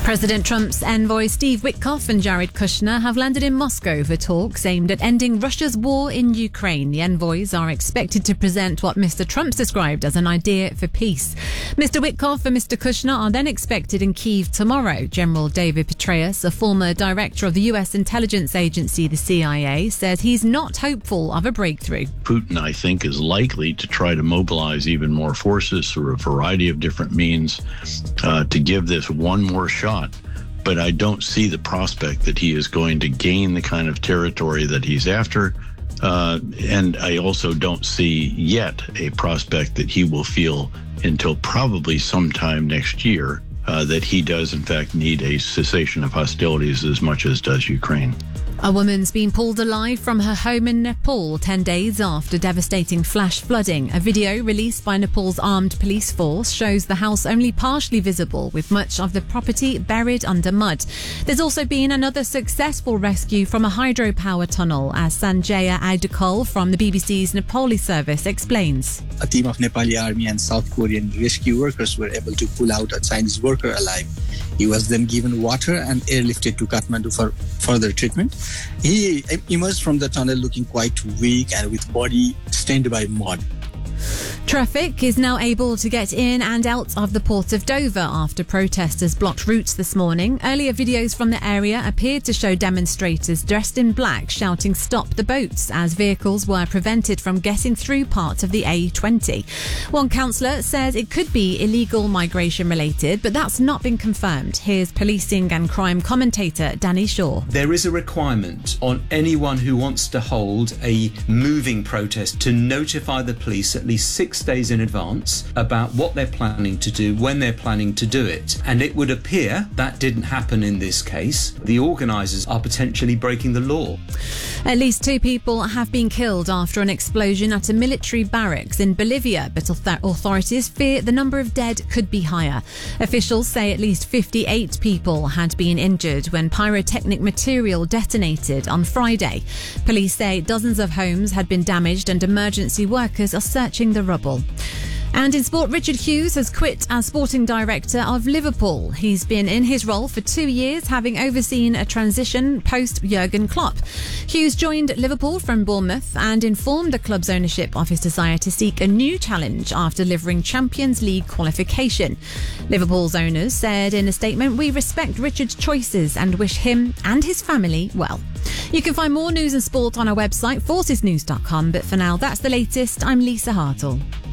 President Trump's envoy Steve Witkoff and Jared Kushner have landed in Moscow for talks aimed at ending Russia's war in Ukraine. The envoys are expected to present what Mr. Trump's described as an idea for peace. Mr. Witkoff and Mr. Kushner are then expected in Kyiv tomorrow. General David Petraeus, a former director of the U.S. intelligence agency, the CIA, says he's not hopeful of a breakthrough. Putin, I think, is likely to try to mobilize even more forces through a variety of different means to give this one more shot. But I don't see the prospect that he is going to gain the kind of territory that he's after. And I also don't see yet a prospect that he will feel until probably sometime next year that he does, in fact, need a cessation of hostilities as much as does Ukraine. A woman's been pulled alive from her home in Nepal 10 days after devastating flash flooding. A video released by Nepal's armed police force shows the house only partially visible, with much of the property buried under mud. There's also been another successful rescue from a hydropower tunnel, as Sanjaya Aidukal from the BBC's Nepali service explains. A team of Nepali army and South Korean rescue workers were able to pull out a Chinese worker alive. He was then given water and airlifted to Kathmandu for further treatment. He emerged from the tunnel looking quite weak and with body stained by mud. Traffic is now able to get in and out of the port of Dover after protesters blocked routes this morning. Earlier videos from the area appeared to show demonstrators dressed in black shouting "Stop the boats" as vehicles were prevented from getting through parts of the A20. One councillor says it could be illegal migration related, but that's not been confirmed. Here's policing and crime commentator Danny Shaw. There is a requirement on anyone who wants to hold a moving protest to notify the police at least 6 days in advance about what they're planning to do, when they're planning to do it. And it would appear that didn't happen in this case. The organisers are potentially breaking the law. At least 2 people have been killed after an explosion at a military barracks in Bolivia, but authorities fear the number of dead could be higher. Officials say at least 58 people had been injured when pyrotechnic material detonated on Friday. Police say dozens of homes had been damaged and emergency workers are searching the rubble. And in sport, Richard Hughes has quit as sporting director of Liverpool. He's been in his role for 2 years, having overseen a transition post-Jurgen Klopp. Hughes joined Liverpool from Bournemouth and informed the club's ownership of his desire to seek a new challenge after delivering Champions League qualification. Liverpool's owners said in a statement, "We respect Richard's choices and wish him and his family well." You can find more news and sport on our website, forcesnews.com. But for now, that's the latest. I'm Lisa Hartle.